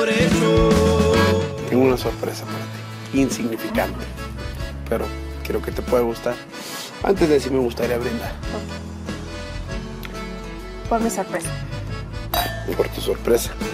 Tengo una sorpresa para ti, insignificante, pero creo que te puede gustar. Antes de decir me gustaría brindar. Por mi sorpresa. Por tu sorpresa.